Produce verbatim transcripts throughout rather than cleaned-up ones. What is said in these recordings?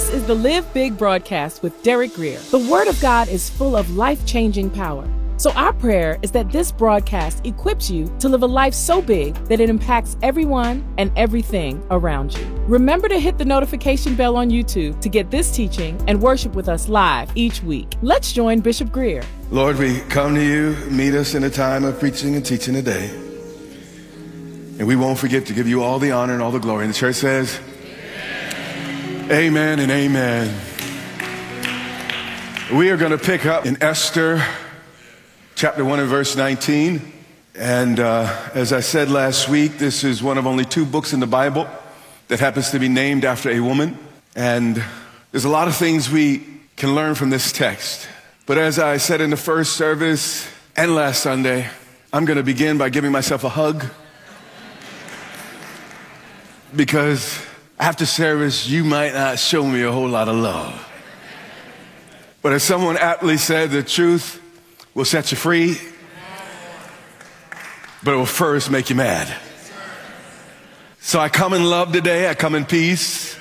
This is the Live Big broadcast with Derek Grier. The Word of God is full of life-changing power. So our prayer is that this broadcast equips you to live a life so big that it impacts everyone and everything around you. Remember to hit the notification bell on YouTube to get this teaching and worship with us live each week. Let's join Bishop Grier. Lord, we come to you, meet us in a time of preaching and teaching today. And we won't forget to give you all the honor and all the glory. And the church says, amen, amen and amen. We are going to pick up in Esther chapter one and verse nineteen. And uh, as I said last week, this is one of only two books in the Bible that happens to be named after a woman. And there's a lot of things we can learn from this text. But as I said in the first service and last Sunday, I'm going to begin by giving myself a hug. Because after service, you might not show me a whole lot of love. But as someone aptly said, the truth will set you free, but it will first make you mad. So I come in love today, I come in peace,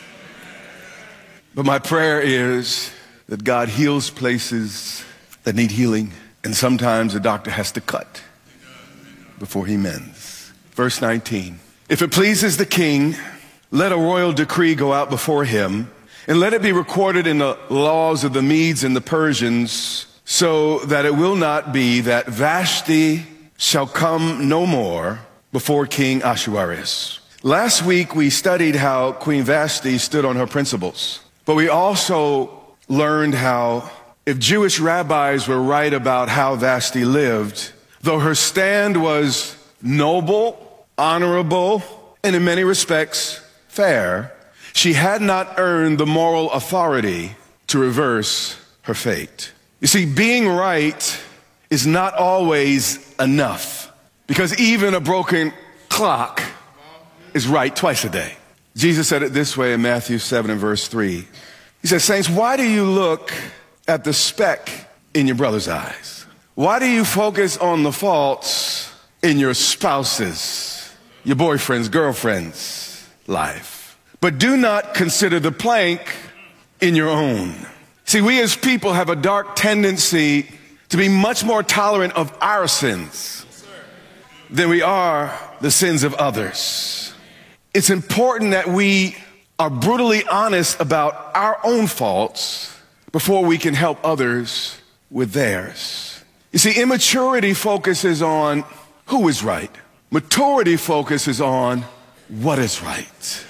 but my prayer is that God heals places that need healing, and sometimes the doctor has to cut before he mends. Verse nineteen, if it pleases the king, let a royal decree go out before him, and let it be recorded in the laws of the Medes and the Persians, so that it will not be that Vashti shall come no more before King Ahasuerus. Last week we studied how Queen Vashti stood on her principles, but we also learned how if Jewish rabbis were right about how Vashti lived, though her stand was noble, honorable, and in many respects fair, she had not earned the moral authority to reverse her fate. You see, being right is not always enough, because even a broken clock is right twice a day. Jesus said it this way in Matthew seven and verse three. He said, saints, why do you look at the speck in your brother's eyes? Why do you focus on the faults in your spouse's, your boyfriend's, girlfriend's life? But do not consider the plank in your own. See, we as people have a dark tendency to be much more tolerant of our sins than we are the sins of others. It's important that we are brutally honest about our own faults before we can help others with theirs. You see, immaturity focuses on who is right. Maturity focuses on what is right.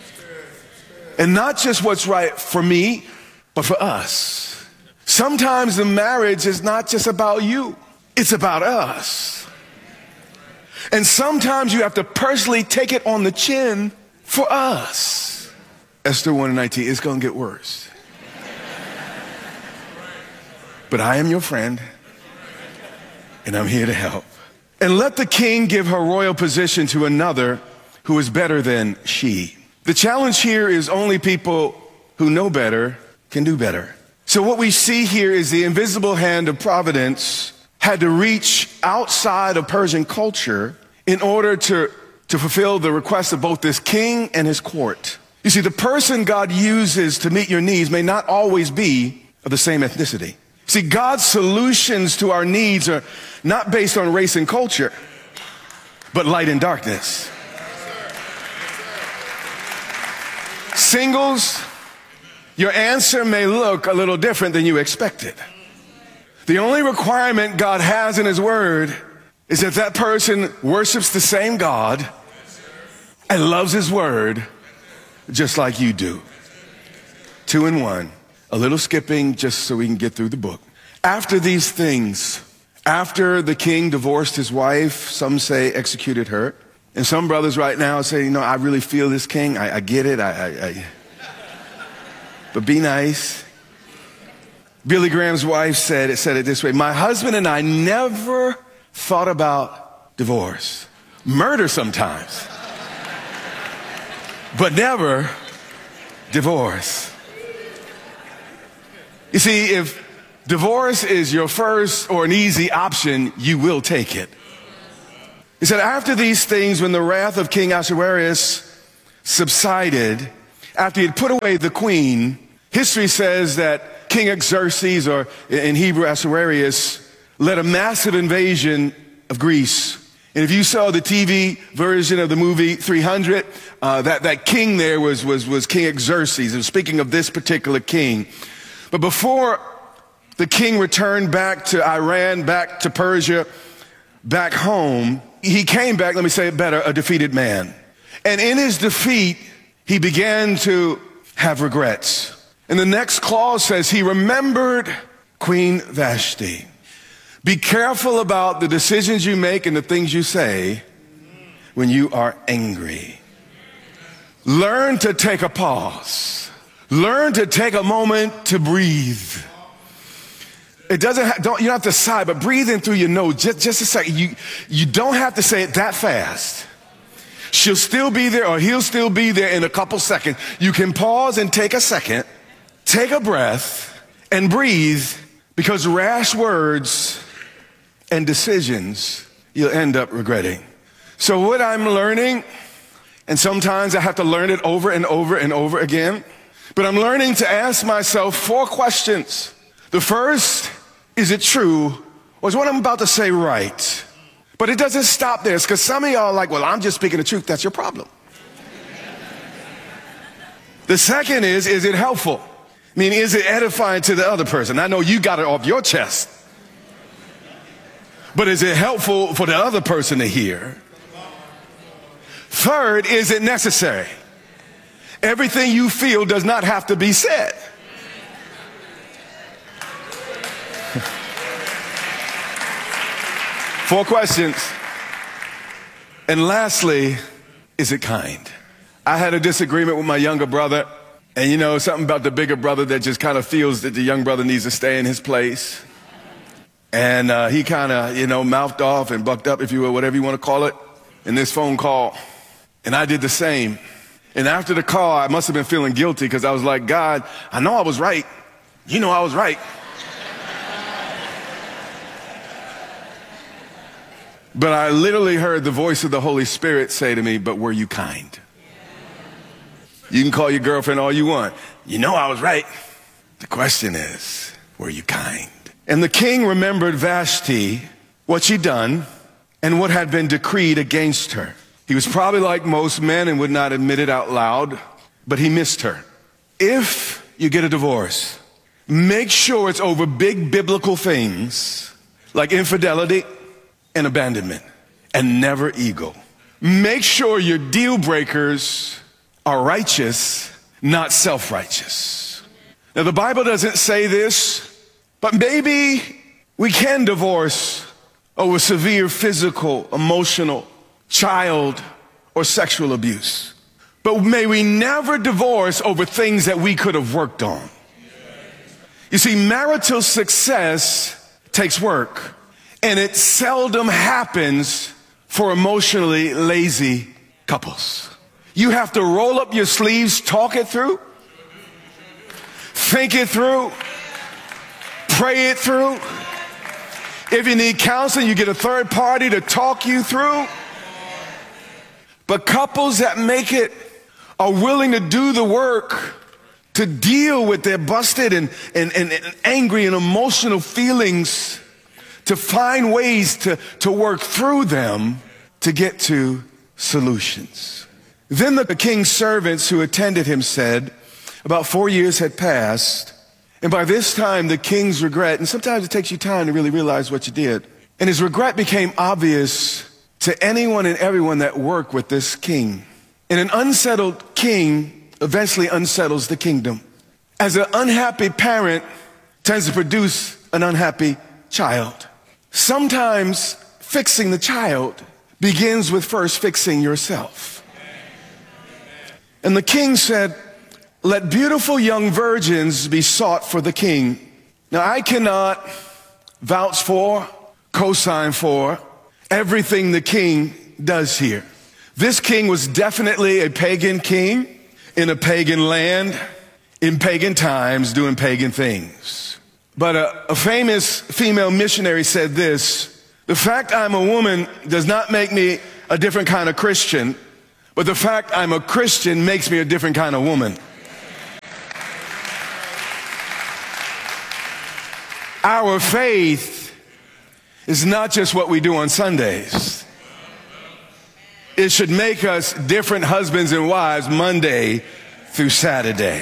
And not just what's right for me, but for us. Sometimes the marriage is not just about you, it's about us. And sometimes you have to personally take it on the chin for us. Esther one and nineteen, it's going to get worse. But I am your friend, and I'm here to help. And let the king give her royal position to another who is better than she. The challenge here is only people who know better can do better. So what we see here is the invisible hand of providence had to reach outside of Persian culture in order to, to fulfill the request of both this king and his court. You see, the person God uses to meet your needs may not always be of the same ethnicity. See, God's solutions to our needs are not based on race and culture, but light and darkness. Singles, your answer may look a little different than you expected. The only requirement God has in his word is that that person worships the same God and loves his word just like you do. Two in one. A little skipping just so we can get through the book. After these things, after the king divorced his wife, some say executed her, and some brothers right now say, you know, I really feel this king. I, I get it. I, I, I But be nice. Billy Graham's wife said it, said it this way. My husband and I never thought about divorce. Murder sometimes. But never divorce. You see, if divorce is your first or an easy option, you will take it. He said, after these things, when the wrath of King Ahasuerus subsided, after he had put away the queen, History says that King Xerxes, or in Hebrew Ahasuerus, led a massive invasion of Greece. And if you saw the T V version of the movie three hundred, uh, that, that king there was, was, was King Xerxes. And speaking of this particular king. But before the king returned back to Iran, back to Persia, back home, he came back, let me say it better, a defeated man. And in his defeat, he began to have regrets. And the next clause says he remembered Queen Vashti. Be careful about the decisions you make and the things you say when you are angry. Learn to take a pause. Learn to take a moment to breathe. It doesn't ha- don't, you don't have to sigh, but breathe in through your nose. Just, just a second. You, you don't have to say it that fast. She'll still be there, or he'll still be there in a couple seconds. You can pause and take a second, take a breath, and breathe, because rash words and decisions you'll end up regretting. So what I'm learning, and sometimes I have to learn it over and over and over again, but I'm learning to ask myself four questions. The first, is it true, or is what I'm about to say right? But it doesn't stop there, because some of y'all are like, well, I'm just speaking the truth. That's your problem. The second is, is it helpful? I mean, is it edifying to the other person? I know you got it off your chest. But is it helpful for the other person to hear? Third, is it necessary? Everything you feel does not have to be said. Four questions. And lastly, is it kind? I had a disagreement with my younger brother, and you know, something about the bigger brother that just kind of feels that the young brother needs to stay in his place. And uh, he kind of, you know, mouthed off and bucked up, if you will, whatever you want to call it, in this phone call. And I did the same. And after the call, I must have been feeling guilty, because I was like, God, I know I was right. You know I was right. But I literally heard the voice of the Holy Spirit say to me, but were you kind? You can call your girlfriend all you want. You know I was right. The question is, were you kind? And the king remembered Vashti, what she'd done, and what had been decreed against her. He was probably like most men and would not admit it out loud, but he missed her. If you get a divorce, make sure it's over big biblical things like infidelity and abandonment, and never ego. Make sure your deal breakers are righteous, not self-righteous. Now, the Bible doesn't say this, but maybe we can divorce over severe physical, emotional, child, or sexual abuse. But may we never divorce over things that we could have worked on. You see, marital success takes work. And it seldom happens for emotionally lazy couples. You have to roll up your sleeves, talk it through, think it through, pray it through. If you need counseling, you get a third party to talk you through. But couples that make it are willing to do the work to deal with their busted and, and, and, and angry and emotional feelings, to find ways to, to work through them to get to solutions. Then the king's servants who attended him said, about four years had passed, and by this time the king's regret, and sometimes it takes you time to really realize what you did, and his regret became obvious to anyone and everyone that worked with this king. And an unsettled king eventually unsettles the kingdom. As an unhappy parent tends to produce an unhappy child. Sometimes fixing the child begins with first fixing yourself. And the king said, let beautiful young virgins be sought for the king. Now, I cannot vouch for, co-sign for everything the king does here. This king was definitely a pagan king in a pagan land, in pagan times, doing pagan things. But a, a famous female missionary said this: the fact I'm a woman does not make me a different kind of Christian, but the fact I'm a Christian makes me a different kind of woman. Our faith is not just what we do on Sundays. It should make us different husbands and wives Monday through Saturday.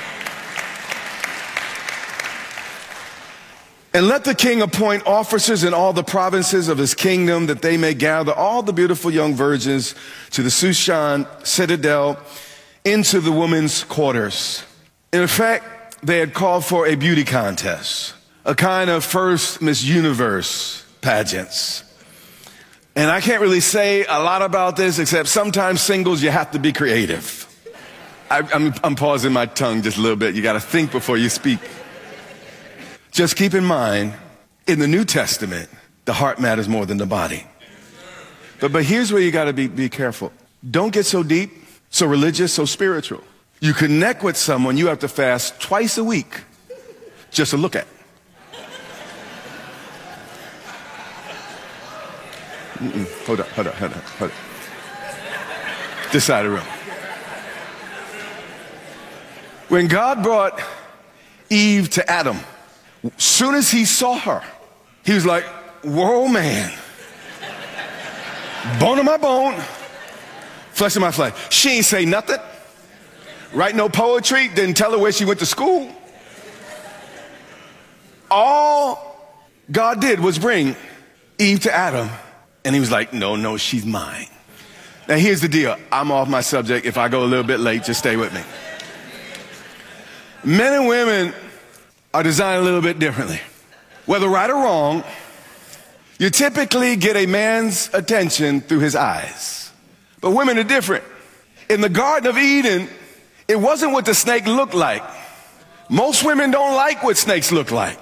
And let the king appoint officers in all the provinces of his kingdom, that they may gather all the beautiful young virgins to the Shushan citadel, into the women's quarters. In effect, they had called for a beauty contest, a kind of first Miss Universe pageants. And I can't really say a lot about this, except sometimes singles, you have to be creative. I, I'm, I'm pausing my tongue just a little bit. You got to think before you speak. Just keep in mind, in the New Testament, the heart matters more than the body. But, but here's where you got to be, be careful. Don't get so deep, so religious, so spiritual. You connect with someone, you have to fast twice a week just to look at. Mm-mm. Hold on, hold on, hold on, hold on. This side of the room. When God brought Eve to Adam, soon as he saw her, he was like, whoa, man. Bone of my bone, flesh of my flesh. She ain't say nothing. Write no poetry, didn't tell her where she went to school. All God did was bring Eve to Adam, and he was like, no, no, she's mine. Now here's the deal. I'm off my subject. If I go a little bit late, just stay with me. Men and women are designed a little bit differently. Whether right or wrong, you typically get a man's attention through his eyes. But women are different. In the Garden of Eden, it wasn't what the snake looked like. Most women don't like what snakes look like.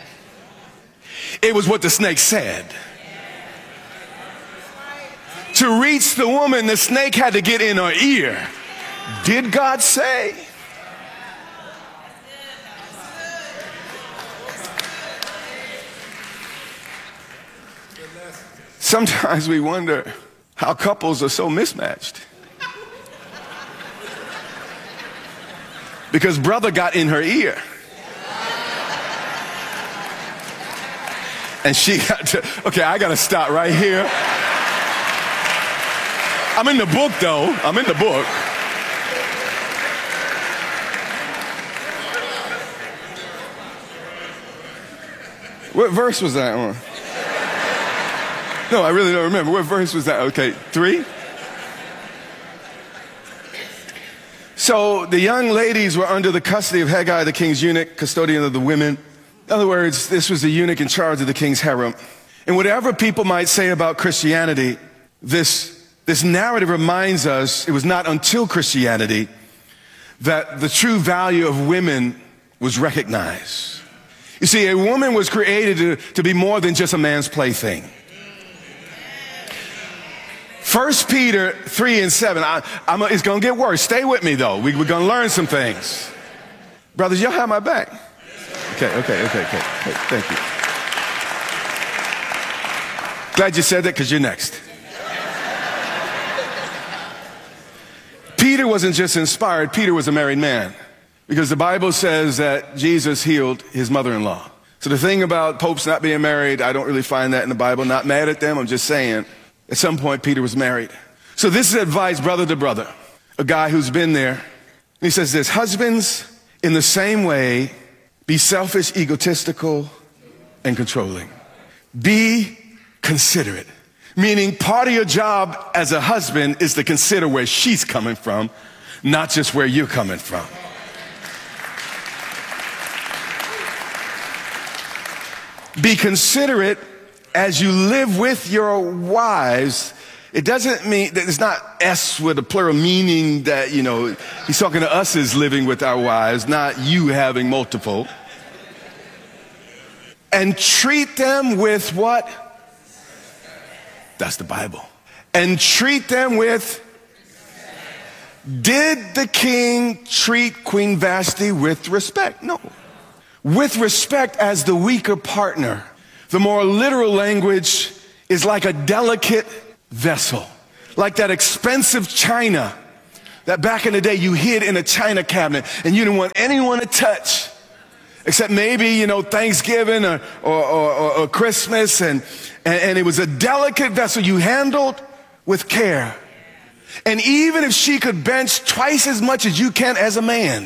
It was what the snake said. To reach the woman, the snake had to get in her ear. Did God say? Sometimes we wonder how couples are so mismatched. Because brother got in her ear. And she got to, okay, I got to stop right here. I'm in the book, though. I'm in the book. What verse was that on? No, I really don't remember. What verse was that? Okay, three? So the young ladies were under the custody of Haggai, the king's eunuch, custodian of the women. In other words, this was the eunuch in charge of the king's harem. And whatever people might say about Christianity, this, this narrative reminds us it was not until Christianity that the true value of women was recognized. You see, a woman was created to, to be more than just a man's plaything. First Peter three and seven, I, I'm, it's going to get worse. Stay with me, though. We, we're going to learn some things. Brothers, y'all have my back. Okay, okay, okay, okay. Hey, thank you. Glad you said that, because you're next. Peter wasn't just inspired. Peter was a married man, because the Bible says that Jesus healed his mother-in-law. So the thing about popes not being married, I don't really find that in the Bible. Not mad at them. I'm just saying, at some point, Peter was married. So this is advice, brother to brother, a guy who's been there. And he says this: husbands, in the same way, be selfish, egotistical, and controlling. Be considerate. Meaning part of your job as a husband is to consider where she's coming from, not just where you're coming from. Be considerate as you live with your wives. It doesn't mean that it's not S with a plural, meaning that, you know, he's talking to us as living with our wives, not you having multiple. And treat them with what? That's the Bible. And treat them with. Did the king treat Queen Vashti with respect? No. With respect as the weaker partner. The more literal language is like a delicate vessel, like that expensive china that back in the day you hid in a china cabinet and you didn't want anyone to touch. except maybe, you know, Thanksgiving or, or, or, or Christmas, and, and, and it was a delicate vessel you handled with care. And even if she could bench twice as much as you can as a man,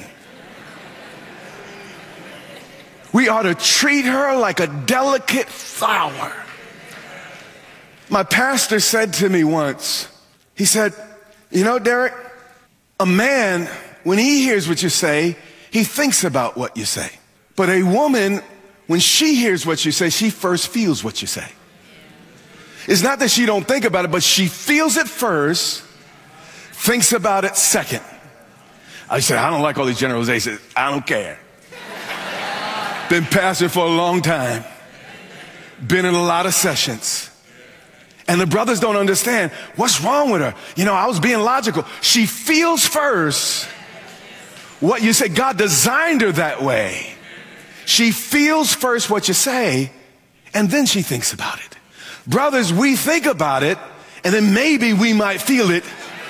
we ought to treat her like a delicate flower. My pastor said to me once, he said, you know, Derek, a man, when he hears what you say, he thinks about what you say. But a woman, when she hears what you say, she first feels what you say. It's not that she don't think about it, but she feels it first, thinks about it second. I said, I don't like all these generalizations. I don't care. Been pastor for a long time. Been in a lot of sessions. And the brothers don't understand. What's wrong with her? You know, I was being logical. She feels first what you say. God designed her that way. She feels first what you say, and then she thinks about it. Brothers, we think about it, and then maybe we might feel it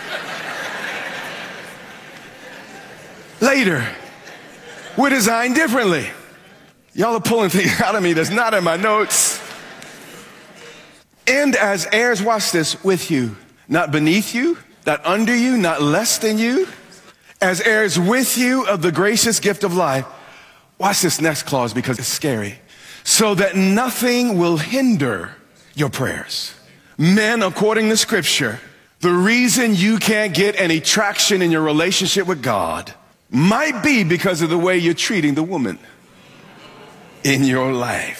later. We're designed differently. Y'all are pulling things out of me that's not in my notes. And as heirs, watch this, with you, not beneath you, not under you, not less than you, as heirs with you of the gracious gift of life. Watch this next clause because it's scary. So that nothing will hinder your prayers. Men, according to Scripture, the reason you can't get any traction in your relationship with God might be because of the way you're treating the woman in your life.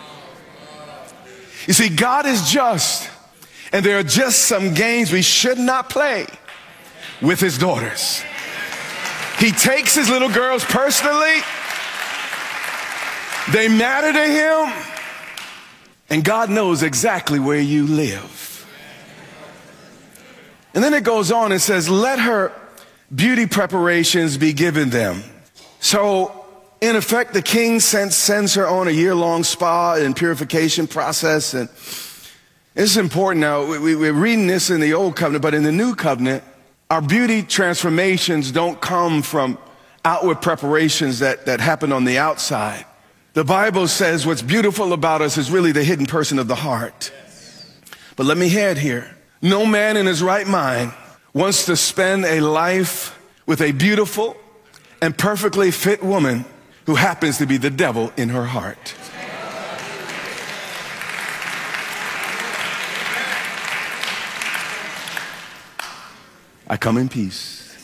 You see, God is just, and there are just some games we should not play with his daughters. He takes his little girls personally. They matter to him, and God knows exactly where you live. And then it goes on and says, let her beauty preparations be given them. So, in effect, the king sends, sends her on a year-long spa and purification process. And it's important now. We, we're reading this in the Old Covenant, but in the New Covenant, our beauty transformations don't come from outward preparations that, that happen on the outside. The Bible says what's beautiful about us is really the hidden person of the heart. But let me head here. No man in his right mind wants to spend a life with a beautiful and perfectly fit woman who happens to be the devil in her heart. I come in peace.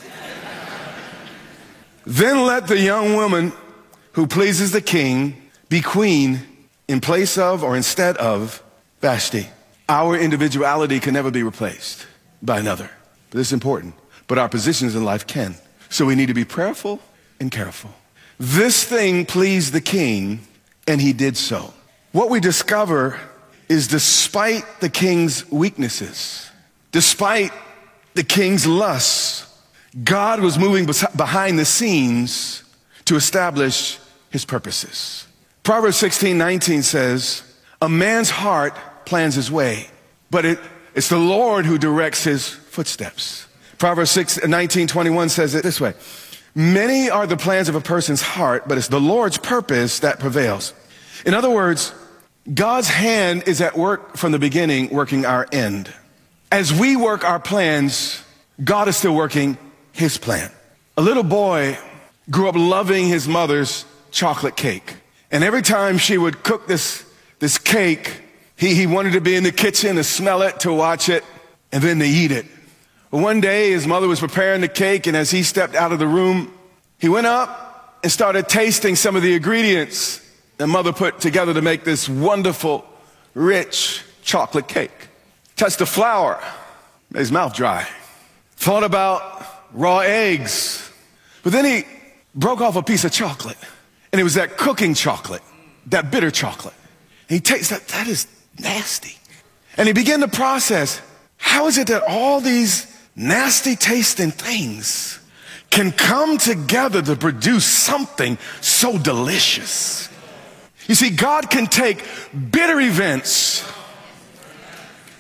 Then let the young woman who pleases the king be queen in place of or instead of Vashti. Our individuality can never be replaced by another. But this is important. But our positions in life can. So we need to be prayerful and careful. This thing pleased the king, and he did so. What we discover is despite the king's weaknesses, despite the king's lusts, God was moving behind the scenes to establish his purposes. Proverbs sixteen nineteen says, a man's heart plans his way, but it, it's the Lord who directs his footsteps. Proverbs nineteen twenty-one says it this way. Many are the plans of a person's heart, but it's the Lord's purpose that prevails. In other words, God's hand is at work from the beginning, working our end. As we work our plans, God is still working his plan. A little boy grew up loving his mother's chocolate cake. And every time she would cook this, this cake, he, he wanted to be in the kitchen to smell it, to watch it, and then to eat it. But one day, his mother was preparing the cake, and as he stepped out of the room, he went up and started tasting some of the ingredients that mother put together to make this wonderful, rich chocolate cake. Touched the flour, made his mouth dry. Thought about raw eggs. But then he broke off a piece of chocolate, and it was that cooking chocolate, that bitter chocolate. And he tasted that, that is nasty. And he began to process, how is it that all these nasty tasting things can come together to produce something so delicious? You see, God can take bitter events,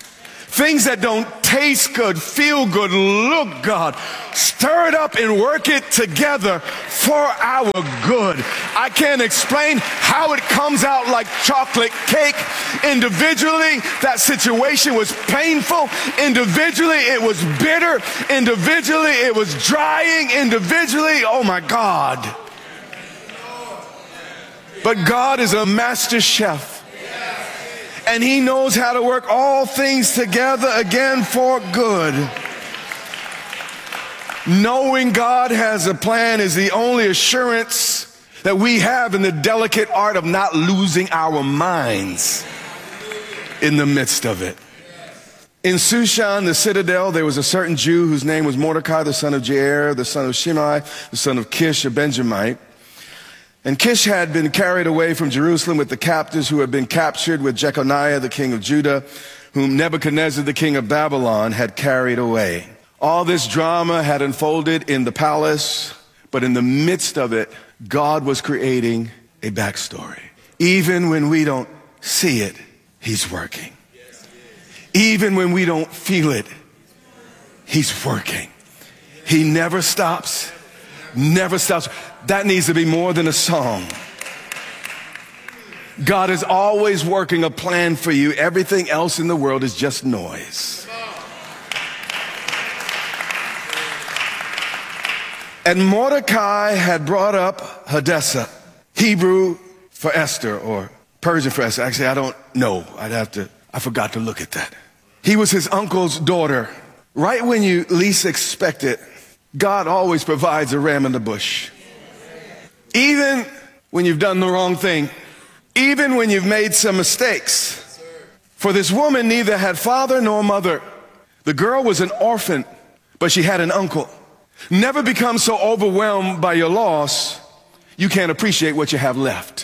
Things that don't taste good, feel good, look good. Stir it up and work it together for our good. I can't explain how it comes out like chocolate cake. Individually, that situation was painful. Individually, it was bitter. Individually, it was drying. Individually, oh my God. But God is a master chef. And he knows how to work all things together again for good. Knowing God has a plan is the only assurance that we have in the delicate art of not losing our minds in the midst of it. In Shushan, the citadel, there was a certain Jew whose name was Mordecai, the son of Jair, the son of Shimei, the son of Kish, a Benjamite. And Kish had been carried away from Jerusalem with the captives who had been captured with Jeconiah, the king of Judah, whom Nebuchadnezzar, the king of Babylon, had carried away. All this drama had unfolded in the palace, but in the midst of it, God was creating a backstory. Even when we don't see it, he's working. Even when we don't feel it, he's working. He never stops, never stops. That needs to be more than a song. God is always working a plan for you. Everything else in the world is just noise. And Mordecai had brought up Hadassah, Hebrew for Esther or Persian for Esther. Actually, I don't know. I'd have to, I forgot to look at that. He was his uncle's daughter. Right when you least expect it, God always provides a ram in the bush. Even when you've done the wrong thing, even when you've made some mistakes. For this woman neither had father nor mother. The girl was an orphan, but she had an uncle. Never become so overwhelmed by your loss, you can't appreciate what you have left.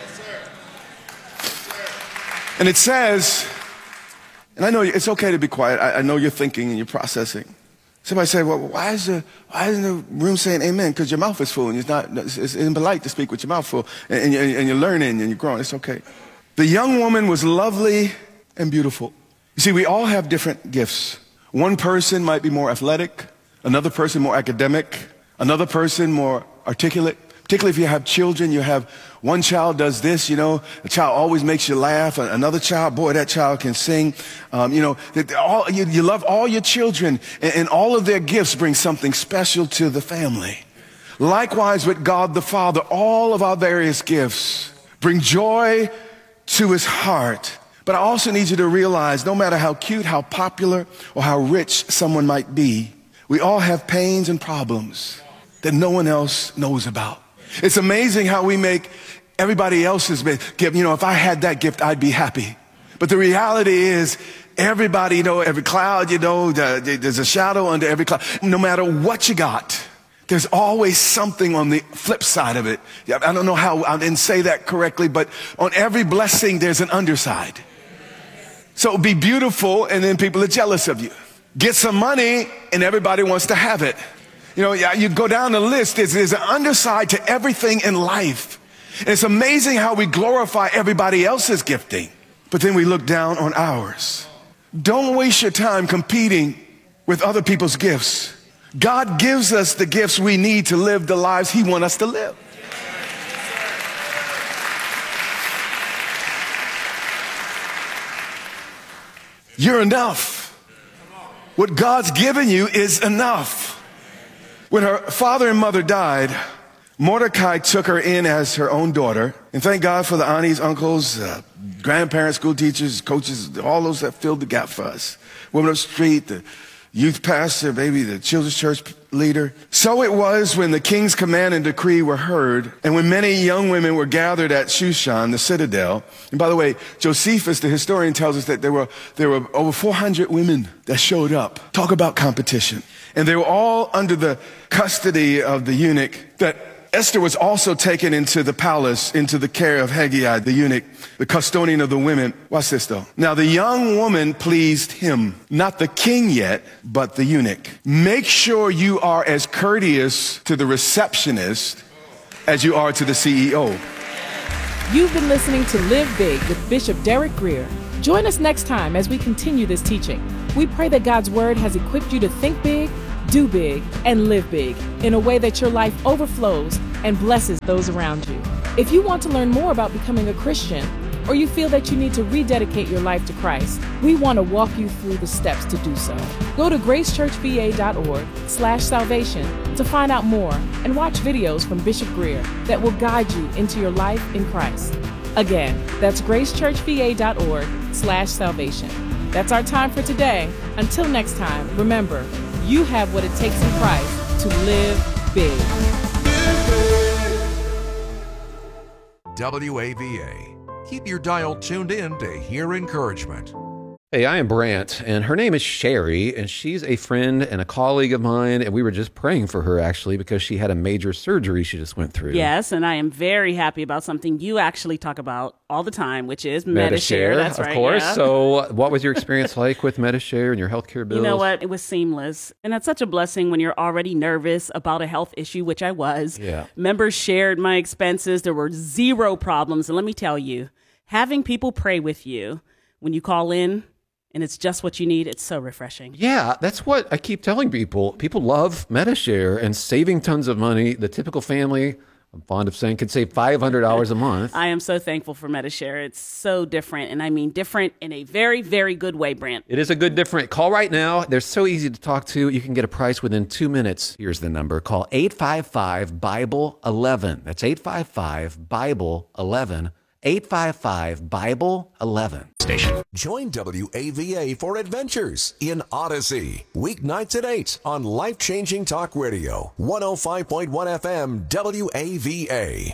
And it says, and I know it's okay to be quiet. I, I know you're thinking and you're processing. Somebody said, well, why is the, why isn't the room saying amen? Because your mouth is full and it's not, it's impolite to speak with your mouth full and, and, you're, and you're learning and you're growing. It's okay. The young woman was lovely and beautiful. You see, we all have different gifts. One person might be more athletic, another person more academic, another person more articulate. Particularly if you have children, you have one child does this, you know, a child always makes you laugh. Another child, boy, that child can sing. Um, you know, all, you, you love all your children, and, and all of their gifts bring something special to the family. Likewise with God the Father, all of our various gifts bring joy to his heart. But I also need you to realize no matter how cute, how popular, or how rich someone might be, we all have pains and problems that no one else knows about. It's amazing how we make everybody else's gift. You know, if I had that gift, I'd be happy. But the reality is, everybody, you know, every cloud, you know, there's a shadow under every cloud. No matter what you got, there's always something on the flip side of it. I don't know how I didn't say that correctly, but on every blessing, there's an underside. So be beautiful, and then people are jealous of you. Get some money, and everybody wants to have it. You know, you go down the list, there's, there's an underside to everything in life. And it's amazing how we glorify everybody else's gifting, but then we look down on ours. Don't waste your time competing with other people's gifts. God gives us the gifts we need to live the lives he wants us to live. You're enough. What God's given you is enough. When her father and mother died, Mordecai took her in as her own daughter. And thank God for the aunties, uncles, uh, grandparents, school teachers, coaches, all those that filled the gap for us. Women up the street, the youth pastor, maybe the children's church leader. So it was when the king's command and decree were heard, and when many young women were gathered at Shushan, the citadel. And by the way, Josephus, the historian, tells us that there were, there were over four hundred women that showed up. Talk about competition. And they were all under the custody of the eunuch. That Esther was also taken into the palace, into the care of Hegai, the eunuch, the custodian of the women. Watch this though. Now the young woman pleased him, not the king yet, but the eunuch. Make sure you are as courteous to the receptionist as you are to the C E O. You've been listening to Live Big with Bishop Derek Grier. Join us next time as we continue this teaching. We pray that God's Word has equipped you to think big, do big, and live big in a way that your life overflows and blesses those around you. If you want to learn more about becoming a Christian, or you feel that you need to rededicate your life to Christ, we want to walk you through the steps to do so. Go to gracechurchva.org slash salvation to find out more and watch videos from Bishop Grier that will guide you into your life in Christ. Again, that's gracechurchva.org slash salvation. That's our time for today. Until next time, remember, you have what it takes in Christ to live big. W A V A. Keep your dial tuned in to hear encouragement. Hey, I am Brant, and her name is Sherry, and she's a friend and a colleague of mine, and we were just praying for her, actually, because she had a major surgery she just went through. Yes, and I am very happy about something you actually talk about all the time, which is Medi-Share. Medi-Share, That's of right, course. yeah. So what was your experience like with Medi-Share and your healthcare bills? You know what? It was seamless, and that's such a blessing when you're already nervous about a health issue, which I was. Yeah. Members shared my expenses. There were zero problems, and let me tell you, having people pray with you when you call in, and it's just what you need, it's so refreshing. Yeah, that's what I keep telling people. People love Medi-Share and saving tons of money. The typical family, I'm fond of saying, could save five hundred dollars a month. I am so thankful for Medi-Share. It's so different, and I mean different in a very, very good way, Brant. It is a good different. Call right now. They're so easy to talk to. You can get a price within two minutes. Here's the number. Call eight five five, Bible eleven. That's eight five five, Bible eleven. eight five five, Bible eleven. Station. Join W A V A for adventures in Odyssey. Weeknights at eight on Life-Changing Talk Radio. one oh five point one F M W A V A.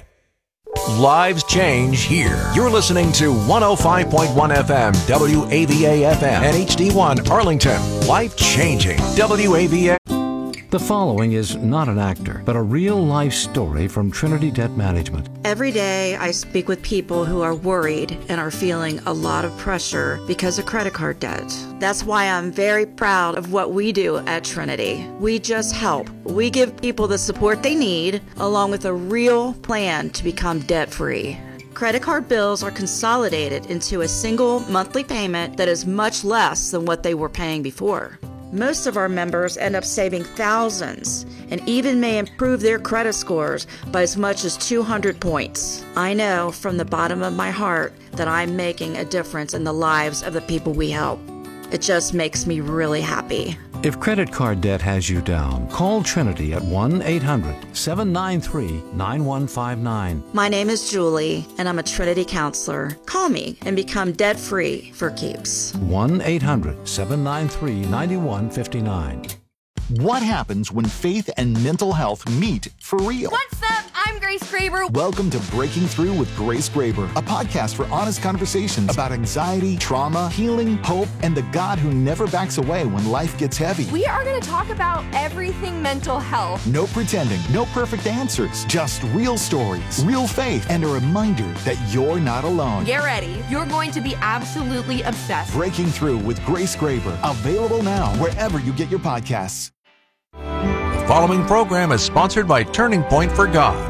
Lives change here. You're listening to one oh five point one F M W A V A F M and H D one Arlington. Life-Changing W A V A. The following is not an actor, but a real-life story from Trinity Debt Management. Every day I speak with people who are worried and are feeling a lot of pressure because of credit card debt. That's why I'm very proud of what we do at Trinity. We just help. We give people the support they need, along with a real plan to become debt-free. Credit card bills are consolidated into a single monthly payment that is much less than what they were paying before. Most of our members end up saving thousands and even may improve their credit scores by as much as two hundred points. I know from the bottom of my heart that I'm making a difference in the lives of the people we help. It just makes me really happy. If credit card debt has you down, call Trinity at one eight hundred, seven nine three, nine one five nine. My name is Julie, and I'm a Trinity counselor. Call me and become debt-free for keeps. one eight hundred, seven nine three, nine one five nine. What happens when faith and mental health meet for real? What's up? I'm Grace Graber. Welcome to Breaking Through with Grace Graber, a podcast for honest conversations about anxiety, trauma, healing, hope, and the God who never backs away when life gets heavy. We are going to talk about everything mental health. No pretending, no perfect answers, just real stories, real faith, and a reminder that you're not alone. Get ready. You're going to be absolutely obsessed. Breaking Through with Grace Graber, available now wherever you get your podcasts. The following program is sponsored by Turning Point for God.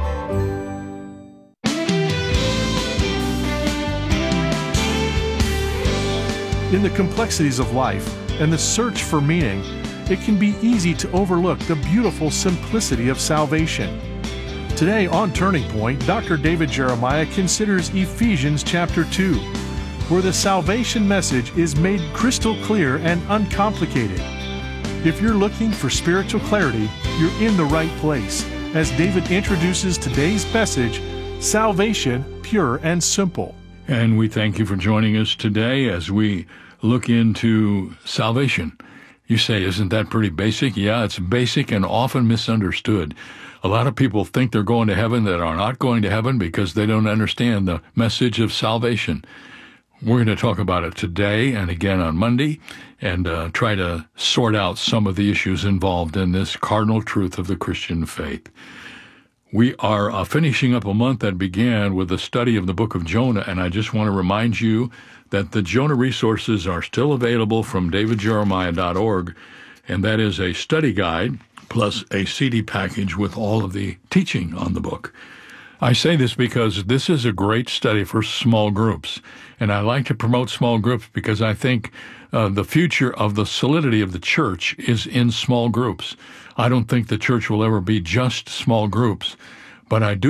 In the complexities of life and the search for meaning, it can be easy to overlook the beautiful simplicity of salvation. Today on Turning Point, Doctor David Jeremiah considers Ephesians chapter two, where the salvation message is made crystal clear and uncomplicated. If you're looking for spiritual clarity, you're in the right place, as David introduces today's message, Salvation, Pure and Simple. And we thank you for joining us today as we look into salvation. You say, isn't that pretty basic? Yeah, it's basic and often misunderstood. A lot of people think they're going to heaven that are not going to heaven because they don't understand the message of salvation. We're going to talk about it today and again on Monday and uh, try to sort out some of the issues involved in this cardinal truth of the Christian faith. We are uh, finishing up a month that began with the study of the book of Jonah, and I just want to remind you that the Jonah resources are still available from david jeremiah dot org, and that is a study guide plus a C D package with all of the teaching on the book. I say this because this is a great study for small groups, and I like to promote small groups because I think uh, the future of the solidity of the church is in small groups. I don't think the church will ever be just small groups, but I do